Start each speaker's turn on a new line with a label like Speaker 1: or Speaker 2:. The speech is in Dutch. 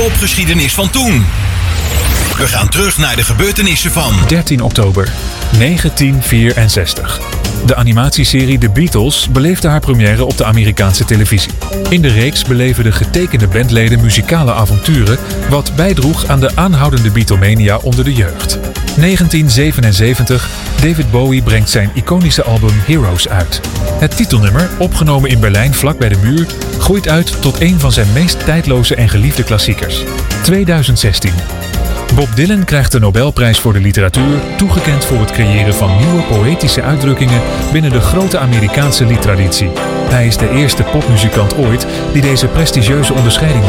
Speaker 1: popgeschiedenis van toen. We gaan terug naar de gebeurtenissen van
Speaker 2: 13 oktober 1964. De animatieserie The Beatles beleefde haar première op de Amerikaanse televisie. In de reeks beleven de getekende bandleden muzikale avonturen, wat bijdroeg aan de aanhoudende Beatlemania onder de jeugd. 1977. David Bowie brengt zijn iconische album Heroes uit. Het titelnummer, opgenomen in Berlijn vlak bij de muur, groeit uit tot een van zijn meest tijdloze en geliefde klassiekers. 2016. Bob Dylan krijgt de Nobelprijs voor de literatuur, toegekend voor het creëren van nieuwe poëtische uitdrukkingen binnen de grote Amerikaanse liedtraditie. Hij is de eerste popmuzikant ooit die deze prestigieuze onderscheiding